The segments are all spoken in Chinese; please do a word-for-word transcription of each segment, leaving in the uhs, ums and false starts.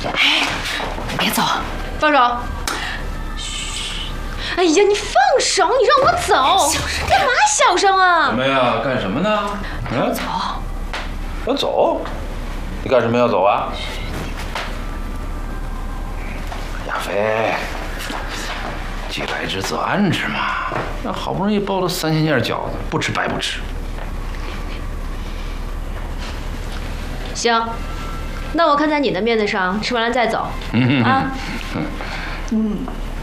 哎，别走， 放手！嘘！哎呀，你放手！你让我走！ 小声， 干嘛小声啊？ 什么呀？干什么呢？嗯， 走。 要走？你干什么要走啊？亚飞，既来之则安之嘛。那好不容易包了三鲜馅饺子，不吃白不吃。 行，那我看在你的面子上，吃完了再走。 嗯啊。 嗯。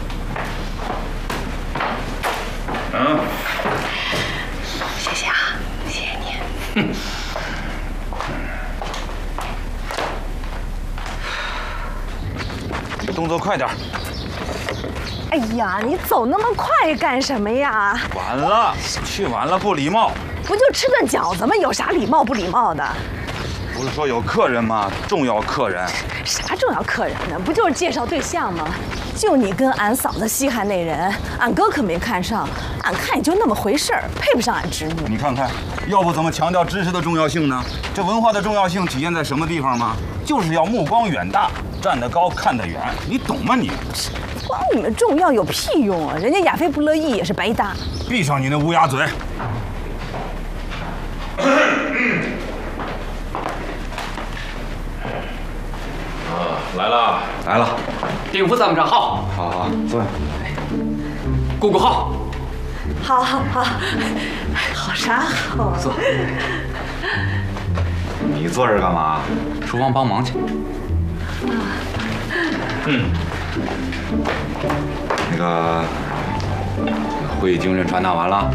嗯。 谢谢啊，谢谢你。 动作快点！ 哎呀，你走那么快干什么呀？ 晚了，去晚了不礼貌。 不就吃顿饺子吗？有啥礼貌不礼貌的？ 不是说有客人吗？重要客人。 啥重要客人呢？不就是介绍对象吗？就你跟俺嫂子稀罕那人，俺哥可没看上。俺看也就那么回事儿，配不上俺侄女。 你看看，要不怎么强调知识的重要性呢？这文化的重要性体现在什么地方吗？就是要目光远大，站得高看得远。你懂吗你？ 光你们重要有屁用啊！人家亚飞不乐意也是白搭。 闭上你那乌鸦嘴！ 啊，来了， 来了。 禀副参谋长好。 好好坐。 姑姑好。 好好好，好啥好？ 坐。 你坐这干嘛？ 厨房帮忙去。 嗯。 那个会议精神传达完了。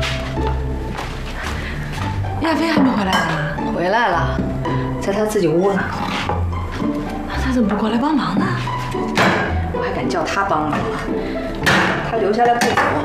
亚飞还没回来呢。 回来了，在他自己屋呢。 那他怎么不过来帮忙呢？ 我还敢叫他帮忙啊？他留下来不走，